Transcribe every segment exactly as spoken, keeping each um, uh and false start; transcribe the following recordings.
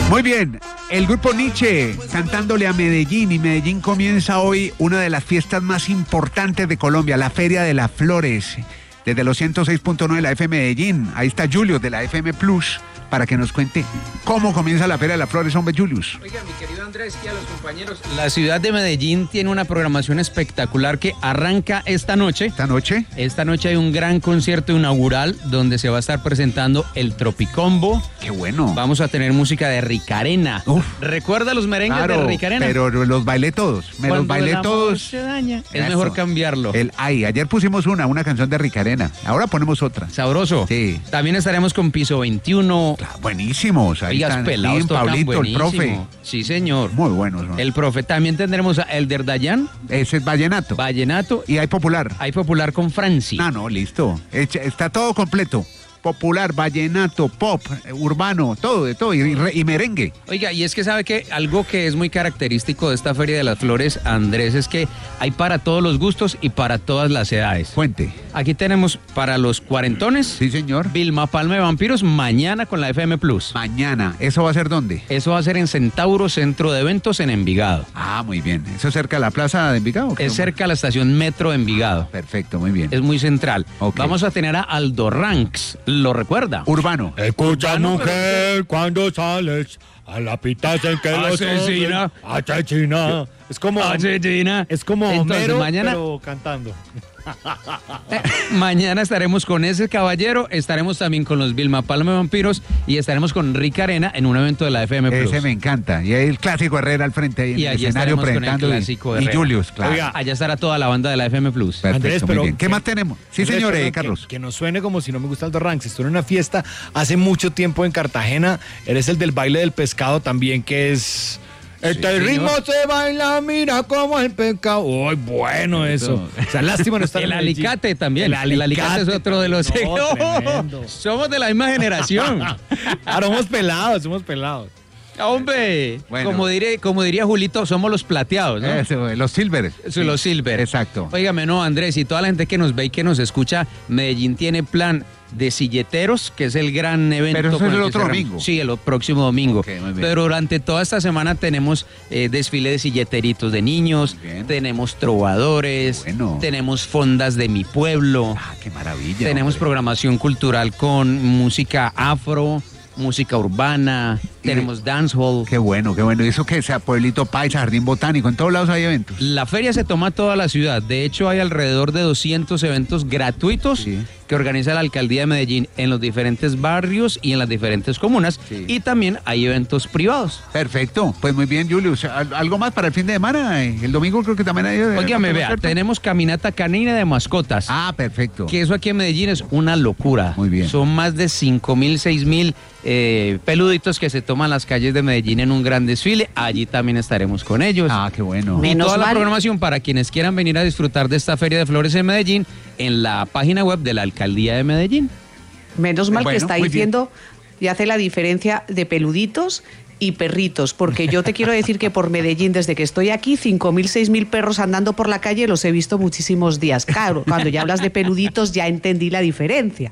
Muy bien, el grupo Nietzsche cantándole a Medellín, y Medellín comienza hoy una de las fiestas más importantes de Colombia, la Feria de las Flores, desde los ciento seis punto nueve de la F M Medellín. Ahí está Julius de la F M Plus para que nos cuente cómo comienza la Feria de las Flores, hombre, Julius. Oiga, mi querido Andrés y a los compañeros, la ciudad de Medellín tiene una programación espectacular que arranca esta noche. ¿Esta noche? Esta noche hay un gran concierto inaugural donde se va a estar presentando el Tropicombo. ¡Qué bueno! Vamos a tener música de Ricarena. Uf. ¿Recuerda los merengues Claro, de Ricarena? pero los bailé todos, me los Cuando bailé el amor todos. se daña. Es Eso. mejor cambiarlo. El ay, ayer pusimos una, una canción de Ricarena, ahora ponemos otra. Sabroso. Sí. También estaremos con Piso veintiuno. Buenísimos. Ahí Oigas, están, pelados, bien, tocan Pablito, el buenísimo. profe. Sí, señor. Muy buenos, ¿no? El profe. También tendremos a Elder Dayan, Ese es vallenato. Vallenato. Y hay popular. Hay popular con Franci. Ah, no, listo. Echa- Está todo completo. Popular, vallenato, pop, eh, urbano, todo, de todo. Y, y re- y merengue. Oiga, y es que sabe que algo que es muy característico de esta Feria de las Flores, Andrés, es que hay para todos los gustos y para todas las edades. Cuente. Aquí tenemos para los cuarentones, Sí, señor. Vilma Palma de Vampiros, mañana con la F M Plus. Mañana. ¿Eso va a ser dónde? Eso va a ser en Centauro, Centro de Eventos en Envigado. Ah, muy bien. ¿Eso es cerca de la plaza de Envigado? ¿o qué? Es cerca a la estación Metro de Envigado. Perfecto, muy bien. Es muy central. Ok. Vamos a tener a Aldo Ranks, ¿lo recuerda? Urbano. Escucha, Urbano, mujer, cuando sales a la pita en que los Asesina. hombres- asesina. Es como, Argentina. es como Entonces, Homero, mañana, pero cantando. eh, mañana estaremos con ese caballero, estaremos también con los Vilma Palma de Vampiros y estaremos con Rick Arena en un evento de la F M Plus. Ese me encanta. Y hay el clásico Herrera al frente ahí en Y el allí escenario estaremos con el presentando. y- clásico y, Herrera. Julius, claro. Oiga, Allá estará toda la banda de la F M Plus. Perfecto, Andrés, muy pero bien. ¿Qué que- más tenemos? Sí, Andrés, señor, eh, perdón, Carlos. Que, que no suene como si no me gusta Aldo Ranks. Estuve en una fiesta hace mucho tiempo en Cartagena. Eres el del baile del pescado también, que es... Este señor. ritmo se baila, mira como el pescado. ¡Ay, bueno eso! O sea, lástima no estar El en Medellín. alicate también. El El alicate, es otro de los... No, ¡Oh! tremendo. Somos de la misma generación. Ahora somos pelados, somos pelados. Hombre, Bueno. como, diré, como diría Julito, somos los plateados, ¿no? Eso, eh, los Silver. Son los Silver. Exacto. Óigame, no, Andrés, y toda la gente que nos ve y que nos escucha, Medellín tiene plan de silleteros, que es el gran evento. Pero eso con es el que otro cerramos. domingo. Sí, el próximo domingo. Ok, muy bien. Pero durante toda esta semana tenemos eh, desfile de silleteritos de niños, Muy bien. tenemos trovadores, Bueno. tenemos fondas de mi pueblo, Ah, qué maravilla. tenemos hombre. programación cultural con música afro, música urbana, Y- tenemos dancehall. Qué bueno, qué bueno. Y eso que sea Pueblito Paisa, Jardín Botánico, en todos lados hay eventos. La feria se toma toda la ciudad. De hecho, hay alrededor de doscientos eventos gratuitos Sí. que organiza la Alcaldía de Medellín en los diferentes barrios y en las diferentes comunas. Sí. Y también hay eventos privados. Perfecto. Pues muy bien, Julius. ¿Al- ¿Algo más para el fin de semana? Eh, El domingo creo que también hay. eh, Óigame, ¿no? vea, ¿Cierto? tenemos caminata canina de mascotas. Ah, perfecto. Que eso aquí en Medellín es una locura. Muy bien. Son más de cinco mil, seis mil eh, peluditos que se toman las calles de Medellín en un gran desfile. Allí también estaremos con ellos. Ah, qué bueno. Y Menos toda la mal. programación para quienes quieran venir a disfrutar de esta Feria de Flores en Medellín en la página web de la Alcaldía de Medellín. Menos mal Bueno, que está muy bien. diciendo y hace la diferencia de peluditos y perritos, porque yo te quiero decir que por Medellín, desde que estoy aquí, cinco mil, seis mil perros andando por la calle los he visto muchísimos días. Claro, cuando ya hablas de peluditos ya entendí la diferencia.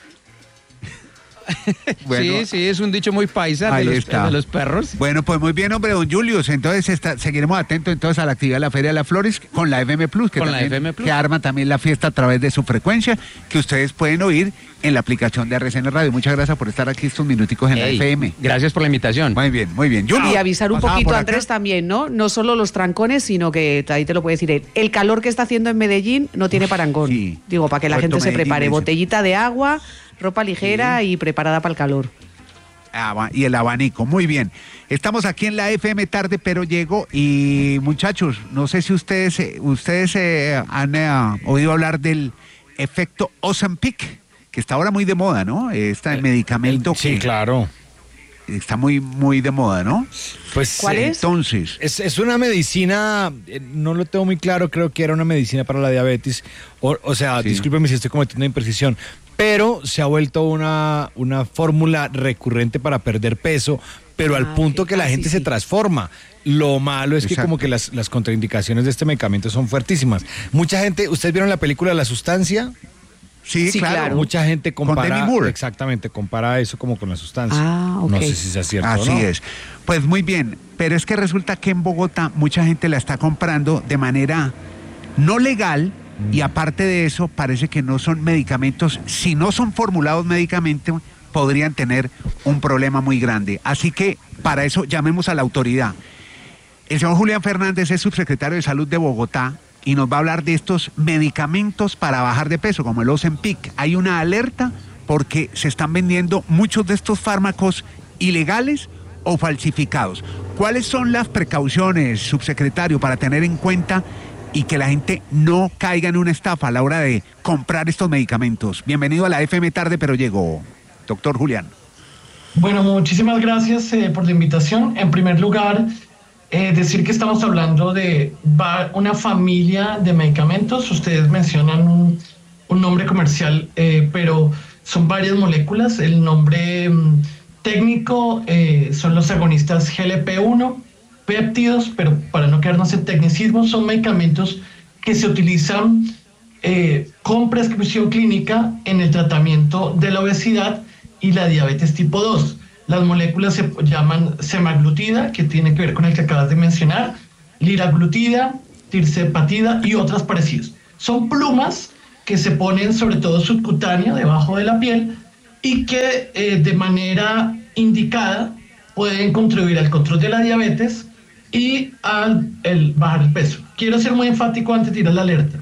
Bueno, sí, sí, es un dicho muy paisa de ahí los, está. de los perros. Bueno, pues muy bien, hombre, don Julius. Entonces está- seguiremos atentos entonces a la actividad de la Feria de las Flores con la F M Plus, que, Con la también- F M Plus. que arma también la fiesta a través de su frecuencia, que ustedes pueden oír en la aplicación de R C N Radio. Muchas gracias por estar aquí estos minuticos en la Ey, F M. Gracias por la invitación. Muy bien, muy bien. Julius, Y avisar un ¿pasaba poquito, por acá? Andrés, también, ¿no? No solo los trancones, sino que ahí te lo puede decir él. El calor que está haciendo en Medellín no tiene parangón. sí. Digo, para que la Puerto gente se Medellín, prepare. dice. Botellita de agua, ropa ligera y preparada para el calor. Aba- y el abanico, muy bien. Estamos aquí en la F M tarde, pero llego y muchachos, no sé si ustedes eh, ustedes eh, han eh, oído hablar del efecto Ozempic, que está ahora muy de moda, ¿no? Este medicamento Sí, que claro. está muy muy de moda, ¿no? Pues, ¿Cuál eh, es? Entonces, Es, es una medicina, eh, no lo tengo muy claro, creo que era una medicina para la diabetes. O, o sea, Sí. discúlpeme si estoy cometiendo imprecisión, pero se ha vuelto una, una fórmula recurrente para perder peso, pero al Ah, punto ok. que la Ah, gente sí, se sí. transforma. Lo malo es que Exacto. como que las, las contraindicaciones de este medicamento son fuertísimas. Mucha gente, ¿ustedes vieron la película La Sustancia? Sí, Sí, claro. claro. Mucha gente compara, Demi Moore. exactamente, compara eso como con la sustancia. Ah, ok. No sé si sea cierto Así o no. es. Pues muy bien, pero es que resulta que en Bogotá mucha gente la está comprando de manera no legal y aparte de eso parece que no son medicamentos, si no son formulados médicamente podrían tener un problema muy grande. Así que para eso llamemos a la autoridad. El señor Julián Fernández es subsecretario de Salud de Bogotá y nos va a hablar de estos medicamentos para bajar de peso, como el Ozempic. Hay una alerta porque se están vendiendo muchos de estos fármacos ilegales o falsificados. ¿Cuáles son las precauciones, subsecretario, para tener en cuenta y que la gente no caiga en una estafa a la hora de comprar estos medicamentos? Bienvenido a la F M Tarde, pero llegó, doctor Julián. Bueno, muchísimas gracias eh, por la invitación. En primer lugar, eh, decir que estamos hablando de va- una familia de medicamentos. Ustedes mencionan un, un nombre comercial, eh, pero son varias moléculas. El nombre mm, técnico eh, son los agonistas G L P uno, péptidos, pero para no quedarnos en tecnicismos, son medicamentos que se utilizan eh, con prescripción clínica en el tratamiento de la obesidad y la diabetes tipo dos. Las moléculas se llaman semaglutida, que tiene que ver con el que acabas de mencionar, liraglutida, tirzepatida y otras parecidas. Son plumas que se ponen sobre todo subcutánea, debajo de la piel, y que eh, de manera indicada pueden contribuir al control de la diabetes y al el bajar el peso. Quiero ser muy enfático antes de tirar la alerta.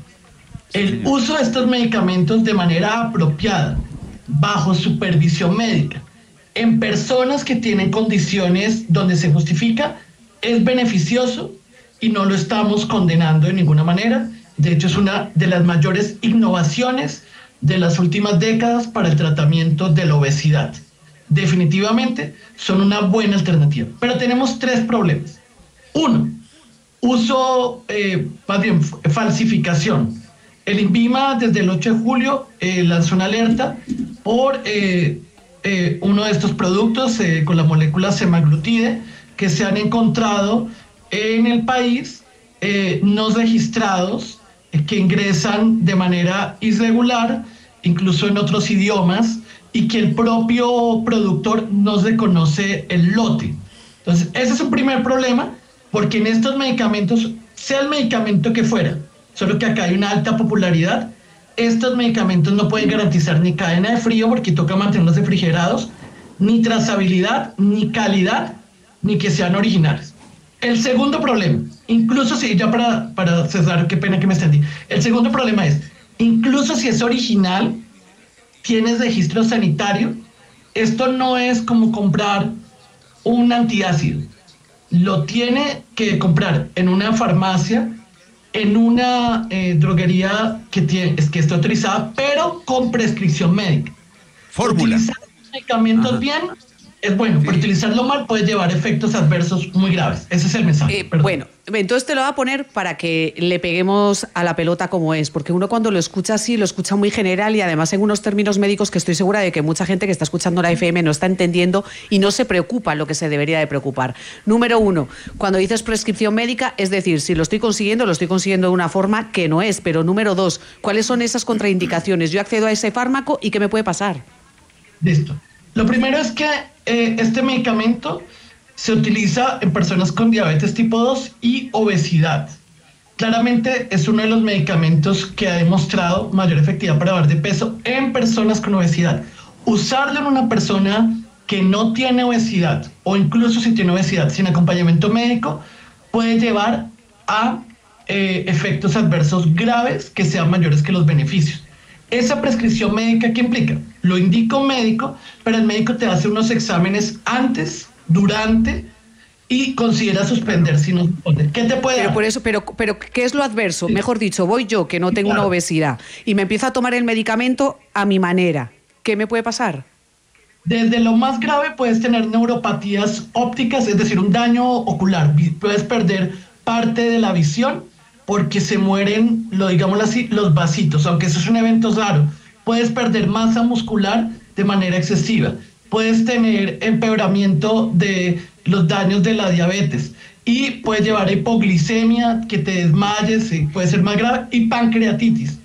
El uso de estos medicamentos de manera apropiada, bajo supervisión médica, en personas que tienen condiciones donde se justifica, es beneficioso y no lo estamos condenando de ninguna manera. De hecho, es una de las mayores innovaciones de las últimas décadas para el tratamiento de la obesidad. Definitivamente son una buena alternativa. Pero tenemos tres problemas. Uno, uso, eh, más bien, falsificación. El INVIMA desde el ocho de julio eh, lanzó una alerta por eh, eh, uno de estos productos eh, con la molécula semaglutide que se han encontrado en el país eh, no registrados eh, que ingresan de manera irregular, incluso en otros idiomas, y que el propio productor no reconoce el lote. Entonces, ese es un primer problema, porque en estos medicamentos, sea el medicamento que fuera, solo que acá hay una alta popularidad, estos medicamentos no pueden garantizar ni cadena de frío porque toca mantenerlos refrigerados, ni trazabilidad, ni calidad, ni que sean originales. El segundo problema, incluso si, ya para, para cesar, qué pena que me extendí, el segundo problema es, incluso si es original, tienes registro sanitario, esto no es como comprar un antiácido, lo tiene que comprar en una farmacia, en una eh, droguería que, tiene, es que está autorizada, pero con prescripción médica. Fórmula. Utilizar medicamentos Ajá. bien es bueno, Sí. pero utilizarlo mal puede llevar efectos adversos muy graves. Ese es el mensaje. Eh, Perdón. bueno, entonces te lo voy a poner para que le peguemos a la pelota como es, porque uno cuando lo escucha así, lo escucha muy general y además en unos términos médicos que estoy segura de que mucha gente que está escuchando la F M no está entendiendo y no se preocupa lo que se debería de preocupar. Número uno, cuando dices prescripción médica, es decir, si lo estoy consiguiendo, lo estoy consiguiendo de una forma que no es. Pero número dos, ¿cuáles son esas contraindicaciones? Yo accedo a ese fármaco y ¿qué me puede pasar? Listo. Lo primero es que eh, este medicamento se utiliza en personas con diabetes tipo dos y obesidad. Claramente es uno de los medicamentos que ha demostrado mayor efectividad para bajar de peso en personas con obesidad. Usarlo en una persona que no tiene obesidad o incluso si tiene obesidad sin acompañamiento médico puede llevar a eh, efectos adversos graves que sean mayores que los beneficios. Esa prescripción médica, ¿qué implica? Lo indica un médico, pero el médico te hace unos exámenes antes, durante y considera suspender si no responde. ¿Qué te puede Pero dar? por eso, pero, pero ¿qué es lo adverso? Mejor dicho, voy yo que no tengo Claro. una obesidad y me empiezo a tomar el medicamento a mi manera. ¿Qué me puede pasar? Desde lo más grave puedes tener neuropatías ópticas, es decir, un daño ocular. Vi- Puedes perder parte de la visión porque se mueren, lo digámoslo así, los vasitos, aunque eso es un evento raro. Puedes perder masa muscular de manera excesiva. Puedes tener empeoramiento de los daños de la diabetes y puede llevar a hipoglicemia, que te desmayes, y puede ser más grave, y pancreatitis.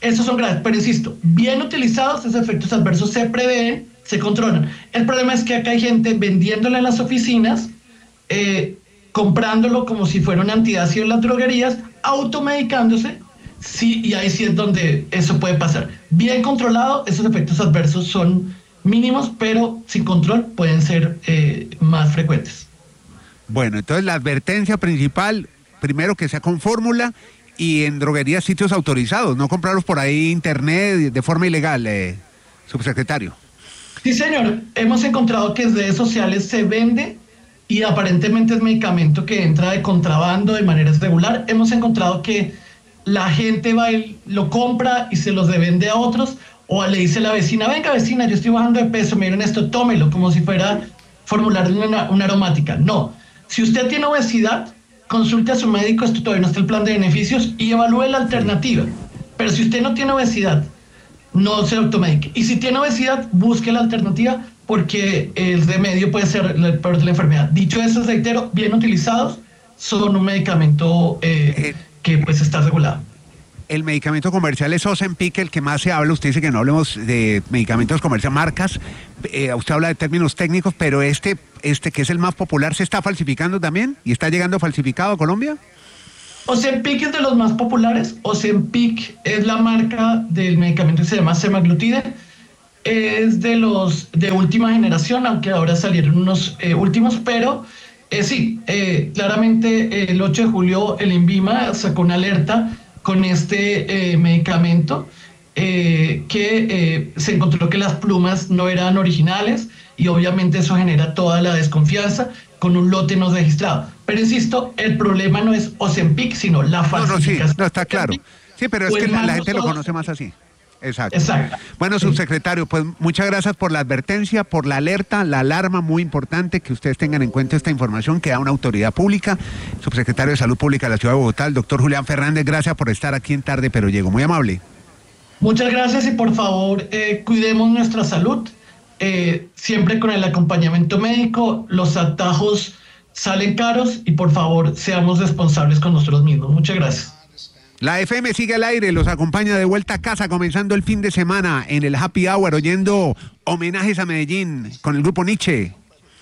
esos son graves, pero insisto, bien utilizados, esos efectos adversos se prevén, se controlan. El problema es que acá hay gente vendiéndolo en las oficinas, eh, comprándolo como si fuera un antiácido en las droguerías, automedicándose, sí, y ahí sí es donde eso puede pasar. Bien controlado, esos efectos adversos son mínimos, pero sin control pueden ser eh, más frecuentes. Bueno, entonces la advertencia principal, primero que sea con fórmula y en droguerías, sitios autorizados, no comprarlos por ahí internet de forma ilegal, eh, subsecretario. Sí, señor, hemos encontrado que en redes sociales se vende y aparentemente es medicamento que entra de contrabando de manera irregular. Hemos encontrado que la gente va y lo compra y se los revende a otros, o le dice a la vecina, venga vecina, yo estoy bajando de peso, miren esto, tómelo, como si fuera formular una, una aromática. No, si usted tiene obesidad, consulte a su médico, esto todavía no está el plan de beneficios, y evalúe la alternativa. Pero si usted no tiene obesidad, no se automedique. Y si tiene obesidad, busque la alternativa, porque el remedio puede ser el peor de la enfermedad. Dicho eso, reitero, bien utilizados, son un medicamento eh, eh, que pues está regulado. El medicamento comercial es Ozempic, el que más se habla. Usted dice que no hablemos de medicamentos comerciales, marcas. Eh, usted habla de términos técnicos, pero este, este que es el más popular, ¿se está falsificando también? ¿Y está llegando falsificado a Colombia? Ozempic es de los más populares. Ozempic es la marca del medicamento que se llama semaglutide. Es de los de última generación, aunque ahora salieron unos eh, últimos, pero eh, sí, eh, claramente eh, el ocho de julio el INVIMA sacó una alerta con este eh, medicamento eh, que eh, se encontró que las plumas no eran originales y obviamente eso genera toda la desconfianza con un lote no registrado. Pero insisto, el problema no es Ozempic, sino la falsificación. No, no, sí, no, está claro. Sí, pero es que la, la gente lo conoce más así. Exacto. Exacto. Bueno, subsecretario, pues muchas gracias por la advertencia, por la alerta, la alarma, muy importante que ustedes tengan en cuenta esta información que da una autoridad pública. Subsecretario de Salud Pública de la Ciudad de Bogotá, el doctor Julián Fernández, gracias por estar aquí en Tarde Pero Llego, muy amable. Muchas gracias y por favor eh, cuidemos nuestra salud, eh, siempre con el acompañamiento médico. Los atajos salen caros y por favor seamos responsables con nosotros mismos. Muchas gracias. La F M sigue al aire, los acompaña de vuelta a casa, comenzando el fin de semana en el Happy Hour, oyendo homenajes a Medellín con el grupo Nietzsche.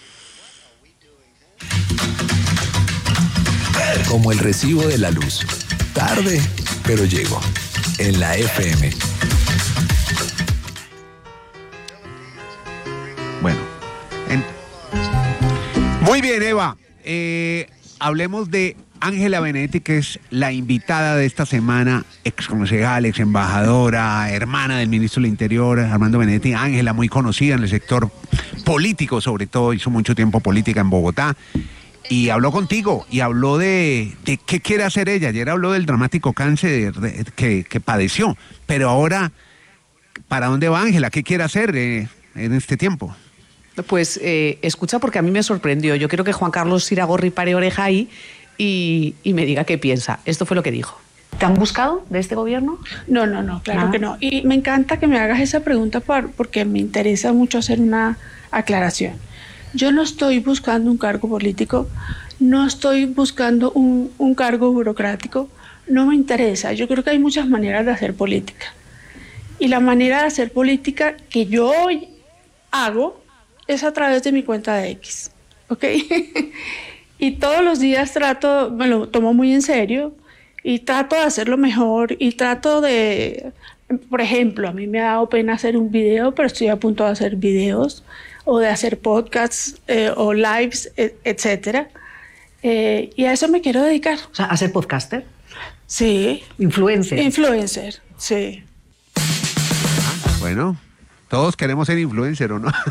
Como el recibo de la luz. Tarde, pero llego. En la F M. Bueno. En... Muy bien, Eva. Eh, hablemos de Ángela Benedetti, que es la invitada de esta semana, ex concejal, ex embajadora, hermana del ministro del Interior, Armando Benedetti. Ángela, muy conocida en el sector político, sobre todo, hizo mucho tiempo política en Bogotá. Y habló contigo, y habló de, de qué quiere hacer ella. Ayer habló del dramático cáncer de, de, que, que padeció. Pero ahora, ¿para dónde va Ángela? ¿Qué quiere hacer eh, en este tiempo? Pues eh, escucha, porque a mí me sorprendió. Yo quiero que Juan Carlos Siragorri pare oreja ahí y, y me diga qué piensa. Esto fue lo que dijo. ¿Te han buscado de este gobierno? No, no, no, claro ¿Nada? que no. Y me encanta que me hagas esa pregunta por, porque me interesa mucho hacer una aclaración. Yo no estoy buscando un cargo político, no estoy buscando un, un cargo burocrático, no me interesa. Yo creo que hay muchas maneras de hacer política. Y la manera de hacer política que yo hoy hago es a través de mi cuenta de X, ¿ok? Y todos los días trato, me lo tomo muy en serio y trato de hacerlo mejor y trato de, por ejemplo, a mí me ha dado pena hacer un video, pero estoy a punto de hacer videos o de hacer podcasts eh, o lives, et, etcétera. Eh, y a eso me quiero dedicar. O sea, ¿a ser podcaster? Sí. Influencer. Influencer, sí. Bueno, todos queremos ser influencer, ¿o no?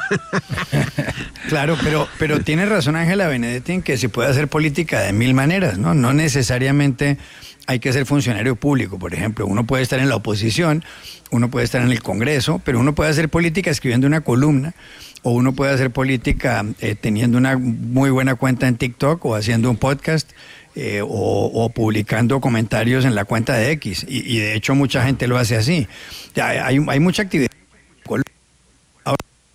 Claro, pero, pero tiene razón Ángela Benedetti en que se puede hacer política de mil maneras, ¿no? No necesariamente hay que ser funcionario público, por ejemplo. Uno puede estar en la oposición, uno puede estar en el Congreso, pero uno puede hacer política escribiendo una columna, o uno puede hacer política eh, teniendo una muy buena cuenta en TikTok o haciendo un podcast eh, o, o publicando comentarios en la cuenta de X. Y, y de hecho mucha gente lo hace así. Ya, hay, hay mucha actividad. Ahora,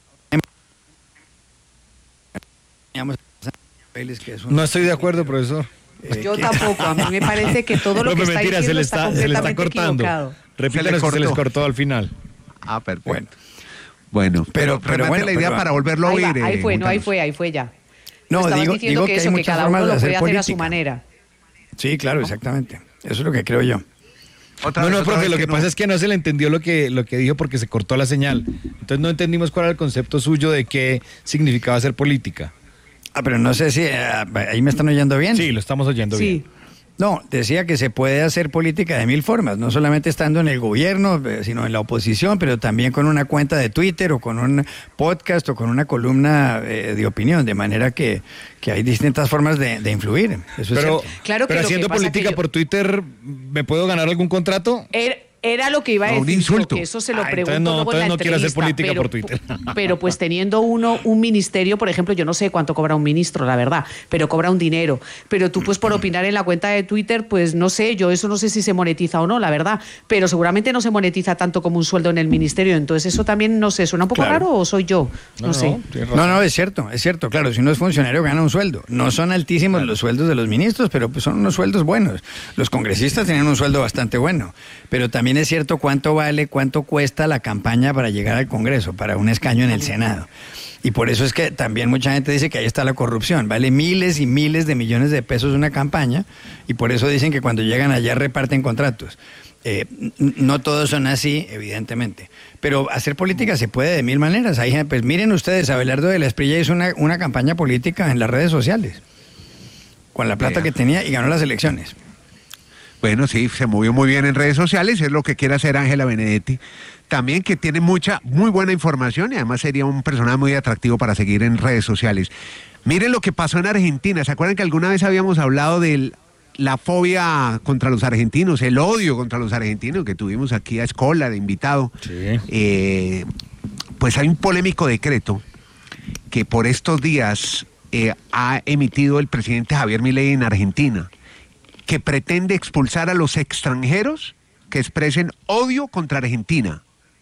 no estoy de acuerdo, profesor. Yo tampoco, a mí me parece que todo lo no, que está mentira, diciendo se le está, está, se le está completamente cortando. equivocado. Repítanos que se les cortó al final. Ah, perfecto. Bueno. Bueno, Pero- pero, pero remate bueno, la idea pero- para volverlo a Ahí, va, oír. ahí eh, fue, no, ahí Montanos. fue, ahí fue ya. No, Estabas digo, diciendo digo que que hay eso, que muchas cada formas uno de lo hacer puede hacer a su política. manera. Sí, claro, exactamente. Eso es lo que creo yo. Otra No, vez, no, otra profe, vez lo que no. pasa es que no se le entendió lo que, lo que dijo porque se cortó la señal. Entonces no entendimos cuál era el concepto suyo de qué significaba hacer política. Ah, pero no sé si eh, ahí me están oyendo bien. Sí, lo estamos oyendo bien. Sí. No, decía que se puede hacer política de mil formas, no solamente estando en el gobierno, eh, sino en la oposición, pero también con una cuenta de Twitter o con un podcast o con una columna eh, de opinión, de manera que, que hay distintas formas de, de influir. Eso es Pero, cierto. Claro que pero lo que haciendo pasa política que yo- por Twitter, ¿me puedo ganar algún contrato? Era, era lo que iba a No, un decir yo, insulto. que eso se lo Ah, pregunto entonces no, luego en la entonces no quiero hacer entrevista, política pero, por Twitter. Pero pues teniendo uno un ministerio, por ejemplo, yo no sé cuánto cobra un ministro, la verdad, pero cobra un dinero. Pero tú pues por opinar en la cuenta de Twitter, pues no sé, yo eso no sé si se monetiza o no, la verdad, pero seguramente no se monetiza tanto como un sueldo en el ministerio. Entonces eso también, no sé, ¿suena un poco Claro. raro o soy yo? No, sé. tienes No, razón. no, es cierto, es cierto, claro, si uno es funcionario gana un sueldo. No son altísimos los sueldos de los ministros, pero pues son unos sueldos buenos. Los congresistas tienen un sueldo bastante bueno, pero también es cierto cuánto vale, cuánto cuesta la campaña para llegar al Congreso, para un escaño en el Senado. Y por eso es que también mucha gente dice que ahí está la corrupción. Vale miles y miles de millones de pesos una campaña y por eso dicen que cuando llegan allá reparten contratos. Eh, n- no todos son así, evidentemente. Pero hacer política se puede de mil maneras. Hay gente, pues miren ustedes, Abelardo de la Espriella hizo una, una campaña política en las redes sociales con la plata Vea. que tenía y ganó las elecciones. Bueno, sí, se movió muy bien en redes sociales, es lo que quiere hacer Ángela Benedetti. También que tiene mucha, muy buena información y además sería un personaje muy atractivo para seguir en redes sociales. Miren lo que pasó en Argentina. ¿Se acuerdan que alguna vez habíamos hablado de la fobia contra los argentinos, el odio contra los argentinos que tuvimos aquí a Escola de invitado? Sí. Eh, pues hay un polémico decreto que por estos días eh, ha emitido el presidente Javier Milei en Argentina, que pretende expulsar a los extranjeros que expresen odio contra Argentina.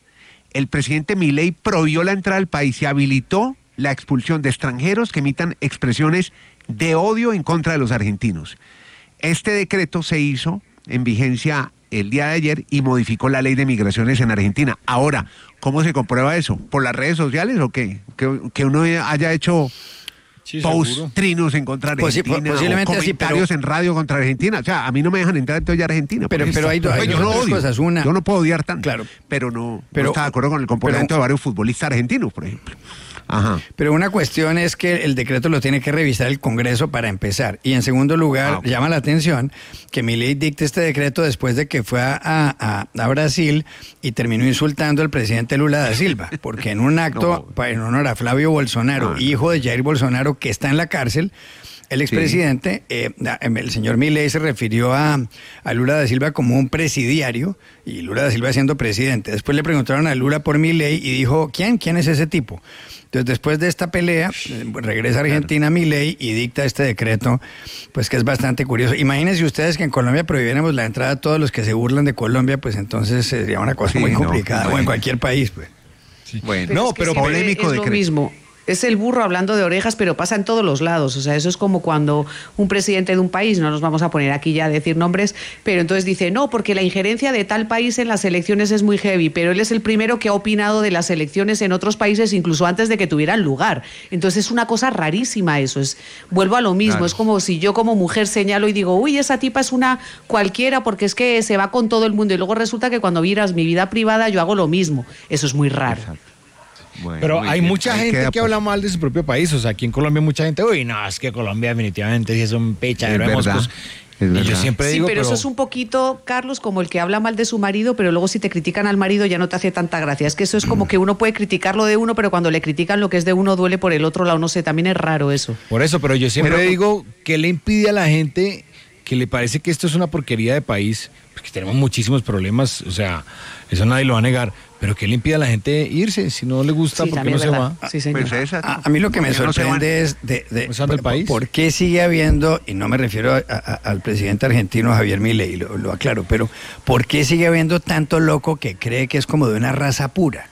El presidente Milei prohibió la entrada al país y habilitó la expulsión de extranjeros que emitan expresiones de odio en contra de los argentinos. Este decreto se hizo en vigencia el día de ayer y modificó la ley de migraciones en Argentina. Ahora, ¿cómo se comprueba eso? ¿Por las redes sociales o qué? Que, que uno haya hecho Sí, post seguro. trinos en contra de Pues sí, Argentina, posiblemente o así, comentarios pero- en radio contra Argentina. O sea, a mí no me dejan entrar entonces ya a Argentina. Pero- por pero hay ejemplo. do- hay yo dos no odio, cosas. Una- yo no puedo odiar tanto, Claro. pero no, Pero- no está de acuerdo con el comportamiento pero- de varios futbolistas argentinos, por ejemplo. Ajá. Pero una cuestión es que el decreto lo tiene que revisar el Congreso para empezar. Y en segundo lugar, Ah, ok. llama la atención que Milei dicte este decreto después de que fue a, a- a Brasil y terminó insultando al presidente Lula da Silva. Porque en un acto No. pa- en honor a Flavio Bolsonaro, Ah, no. hijo de Jair Bolsonaro, que está en la cárcel, el expresidente, eh, el señor Milei se refirió a, a Lula da Silva como un presidiario y Lula da Silva siendo presidente. Después le preguntaron a Lula por Milei y dijo, ¿quién? ¿Quién es ese tipo? Entonces, después de esta pelea, eh, regresa a Argentina Milei y dicta este decreto, pues que es bastante curioso. Imagínense ustedes que en Colombia prohibiéramos la entrada a todos los que se burlan de Colombia, pues entonces sería una cosa Sí, muy no, complicada, o en bueno. cualquier país, pues. Bueno, No, es que pero siempre polémico es lo decreto. mismo. Es el burro hablando de orejas, pero pasa en todos los lados. O sea, eso es como cuando un presidente de un país, no nos vamos a poner aquí ya a decir nombres, pero entonces dice, no, porque la injerencia de tal país en las elecciones es muy heavy, pero él es el primero que ha opinado de las elecciones en otros países incluso antes de que tuvieran lugar. Entonces es una cosa rarísima eso. Es, vuelvo a lo mismo, Claro. es como si yo como mujer señalo y digo, uy, esa tipa es una cualquiera porque es que se va con todo el mundo y luego resulta que cuando miras mi vida privada yo hago lo mismo. Eso es muy raro. Exacto. Bueno, Pero muy hay bien. mucha Ahí gente queda, que pues. habla mal de su propio país. O sea, aquí en Colombia mucha gente, uy, no, es que Colombia definitivamente sí es un pechadero Es de verdad, moscos. es Y yo verdad. siempre Sí, digo, pero, eso es un poquito, Carlos, como el que habla mal de su marido, pero luego si te critican al marido ya no te hace tanta gracia. Es que eso es como que uno puede criticar lo de uno, pero cuando le critican lo que es de uno duele por el otro lado. No sé, también es raro eso. Por eso, pero yo siempre Pero- digo, ¿qué le impide a la gente que le parece que esto es una porquería de país? Porque tenemos muchísimos problemas, o sea, eso nadie lo va a negar. Pero ¿qué le impide a la gente irse? Si no le gusta, Sí, ¿por qué también no es se verdad. va? Sí, señor. Pues esa- A, a mí lo que me ¿por qué no se van? sorprende es de, de- ¿Usando el por- país? por qué sigue habiendo, y no me refiero a- a- al presidente argentino Javier Milei, lo, lo aclaro, pero ¿por qué sigue habiendo tanto loco que cree que es como de una raza pura?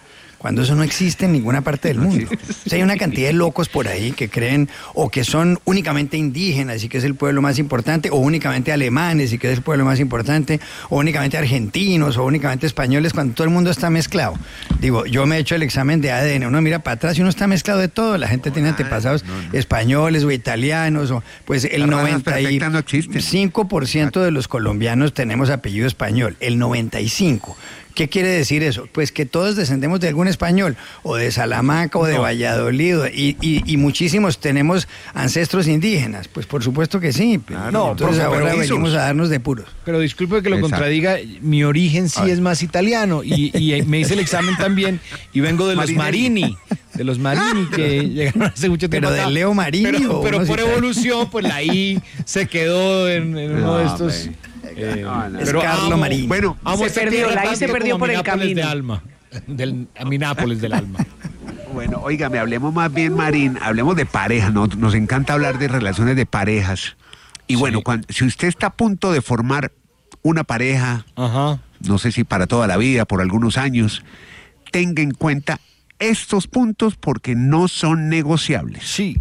cuando eso no existe en ninguna parte del mundo. O sea, hay una cantidad de locos por ahí que creen o que son únicamente indígenas y que es el pueblo más importante, o únicamente alemanes y que es el pueblo más importante, o únicamente argentinos o únicamente españoles, cuando todo el mundo está mezclado. Digo, yo me he hecho el examen de A D N, uno mira para atrás y uno está mezclado de todo, la gente tiene antepasados no, no. españoles o italianos, o pues el noventa y cinco por ciento no de los colombianos tenemos apellido español, el noventa y cinco por ciento. ¿Qué quiere decir eso? Pues que todos descendemos de algún español, o de Salamanca, o de no. Valladolid, y, y, y muchísimos tenemos ancestros indígenas. Pues por supuesto que sí. Claro, no, entonces pero, ahora pero venimos a darnos de puros. Pero disculpe que lo Exacto. contradiga, mi origen sí es más italiano, y, y me hice el examen también, y vengo de los Marini, de los Marini, que llegaron hace mucho tiempo. Pero acá. De Leo Marini. Pero, pero por evolución, pues la I se quedó en, en uno no, de estos... Eh, no, no, pero Carlo Marini. Bueno, se perdió, la I se perdió por el camino. De alma, del, a Minápolis del alma. Bueno, óigame, hablemos más bien, Marín, hablemos de parejas, ¿no? Nos encanta hablar de relaciones de parejas. Y sí. bueno, cuando, si usted está a punto de formar una pareja, Ajá. no sé si para toda la vida, por algunos años, tenga en cuenta estos puntos porque no son negociables. Sí.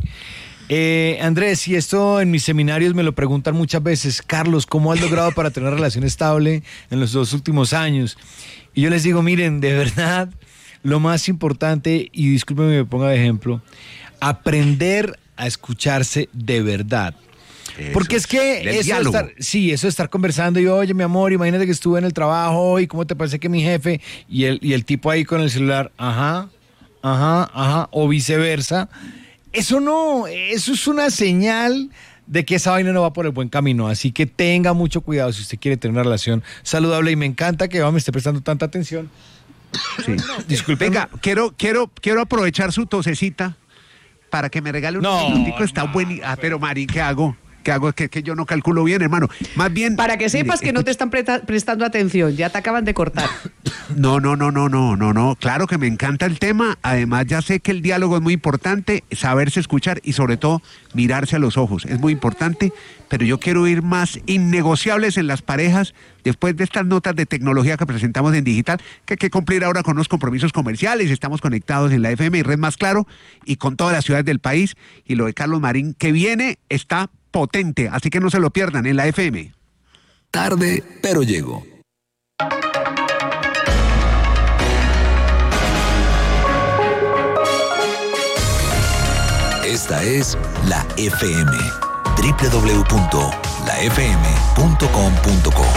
Eh, Andrés, y esto en mis seminarios me lo preguntan muchas veces, Carlos, ¿cómo has logrado para tener una relación estable en los dos últimos años? Y yo les digo, miren, de verdad, lo más importante, y discúlpenme que me ponga de ejemplo, aprender a escucharse de verdad. Eso Porque es que es, eso de estar, sí, eso de estar conversando y oye, mi amor, imagínate que estuve en el trabajo y cómo te parece que mi jefe, y el, y el tipo ahí con el celular, ajá, ajá, ajá, o viceversa. Eso no, eso es una señal de que esa vaina no va por el buen camino, así que tenga mucho cuidado si usted quiere tener una relación saludable, y me encanta que me esté prestando tanta atención. Sí. Disculpe. Venga, quiero, quiero, quiero aprovechar su tosecita para que me regale un no, minutico, está no, buenísimo. Ah, pero Mari, ¿qué hago? ¿Qué hago? Que, que yo no calculo bien, hermano. Más bien... Para que sepas mire, que no te están preta- prestando atención, ya te acaban de cortar. No, no, no, no, no, no, no. Claro que me encanta el tema. Además, ya sé que el diálogo es muy importante, saberse escuchar y sobre todo mirarse a los ojos. Es muy importante, pero yo quiero ir más innegociables en las parejas después de estas notas de tecnología que presentamos en digital, que hay que cumplir ahora con los compromisos comerciales. Estamos conectados en la F M y Red Más Claro y con todas las ciudades del país. Y lo de Carlos Marín que viene está potente, así que no se lo pierdan en la F M. Tarde, pero llego. Esta es la F M. doble u doble u doble u punto la f m punto com punto co.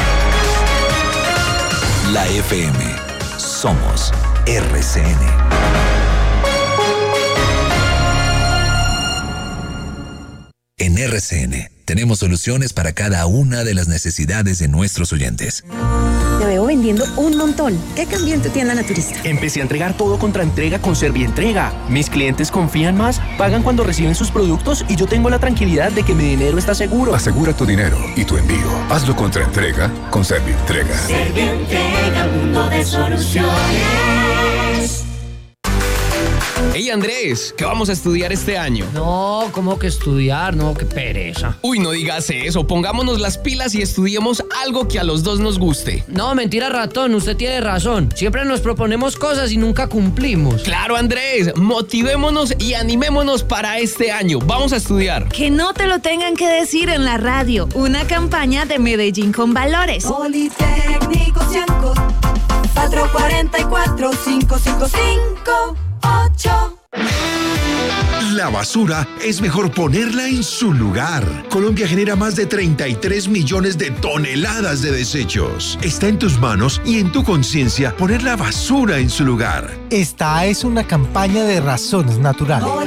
La F M. Somos R C N. En R C N tenemos soluciones para cada una de las necesidades de nuestros oyentes. Te veo vendiendo un montón. ¿Qué cambió en tu tienda naturista? Empecé a entregar todo contra entrega con Servientrega. Mis clientes confían más, pagan cuando reciben sus productos y yo tengo la tranquilidad de que mi dinero está seguro. Asegura tu dinero y tu envío. Hazlo contra entrega con Servientrega. Servientrega, mundo de soluciones. Hey Andrés, ¿qué vamos a estudiar este año? No, ¿cómo que estudiar? No, qué pereza. Uy, no digas eso, pongámonos las pilas y estudiemos algo que a los dos nos guste. No, mentira, ratón, usted tiene razón. Siempre nos proponemos cosas y nunca cumplimos. Claro, Andrés, motivémonos y animémonos para este año. Vamos a estudiar. Que no te lo tengan que decir en la radio. Una campaña de Medellín con valores. Politécnico Cianco, cuatro cuatro cuatro, cinco cinco cinco ocho. La basura es mejor ponerla en su lugar. Colombia genera más de treinta y tres millones de toneladas de desechos. Está en tus manos y en tu conciencia poner la basura en su lugar. Esta es una campaña de Razones Naturales.